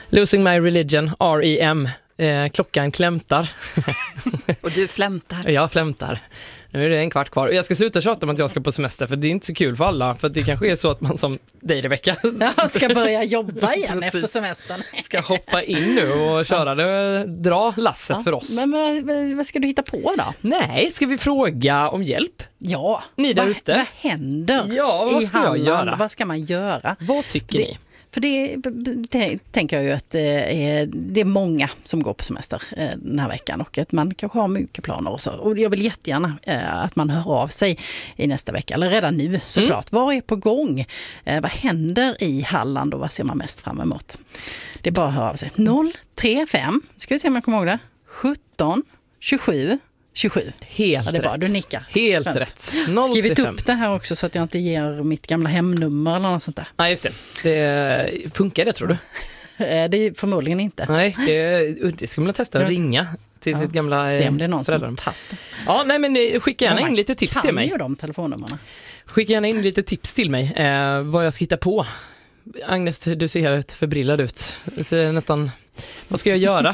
Losing My Religion, R.E.M. Klockan klämtar. Och du flämtar. Jag flämtar. Nu är det en kvart kvar. Och jag ska sluta tjata om att jag ska på semester, för det är inte så kul för alla. För det kanske är så att man som dig, Rebecka, ska börja jobba igen efter semestern. Ska hoppa in nu och köra det, dra lasset för oss. Men vad ska du hitta på då? Nej, ska vi fråga om hjälp? Ja, Ni där ute? Vad händer vad i ska jag Halland? göra? Vad ska man göra? Vad tycker ni? För det tänker jag ju att det är många som går på semester den här veckan och att man kanske har mycket planer och så. Och jag vill jättegärna att man hör av sig i nästa vecka, eller redan nu såklart. Vad är på gång? Vad händer i Halland och vad ser man mest fram emot? Det är bara att höra av sig. 035, ska vi se om jag kommer ihåg det, 17 27 27. Helt det är bra, rätt. Du nickar. Helt Skönt. rätt. Skrivit 035. upp det här också så att jag inte ger mitt gamla hemnummer eller något sånt där. Nej, just det. Det funkar det, tror du? Det är förmodligen inte. Nej, det ska man testa att ringa till sitt gamla se om det är någon föräldrar. som har tagit det. Ja, nej, men skicka gärna in lite tips till mig. Kan ju de telefonnummerna. Skicka gärna in lite tips till mig vad jag ska hitta på. Agnes, du ser helt förbrillad ut. Du ser nästan... Vad ska jag göra?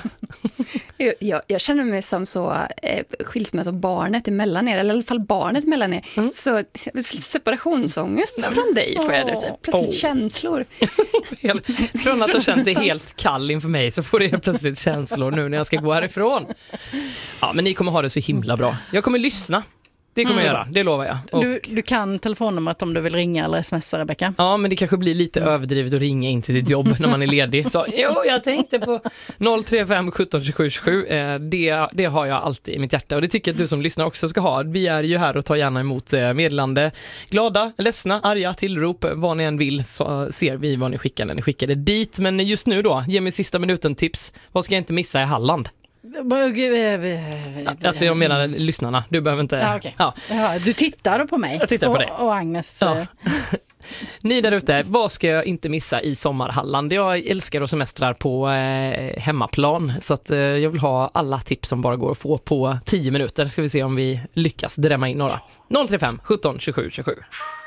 Jag känner mig som så skilsmässobarnet emellan er, eller i alla fall barnet mellan er. Så separationsångest från dig får jag det. Plötsligt känslor. Från att ha känt det helt kall inför mig så får det plötsligt känslor nu när jag ska gå härifrån. Ja, men ni kommer ha det så himla bra. Jag kommer lyssna. Det kommer jag göra, det lovar jag. Och, du kan telefonnumret om du vill ringa eller smsa, Rebecka. ja, men det kanske blir lite överdrivet att ringa in till ditt jobb när man är ledig. Så jag tänkte på 035 17 27 27. Det har jag alltid i mitt hjärta. Och det tycker jag att du som lyssnar också ska ha. Vi är ju här och tar gärna emot meddelande. Glada, ledsna, arga, tillrop. Vad ni än vill så ser vi vad ni skickar när ni skickar det dit. Men just nu då, ge mig sista minuten tips. Vad ska jag inte missa i Halland? Alltså jag menar lyssnarna. Du behöver inte... Ja, okay. Ja. Ja, du tittade på mig. Jag tittar på dig. Och Agnes. Ja. Ni där ute, vad ska jag inte missa i sommarhalland? Jag älskar att semestrar på hemmaplan. Så att jag vill ha alla tips som bara går att få på 10 minuter. Ska vi se om vi lyckas drämma in några. 035 17 27 27.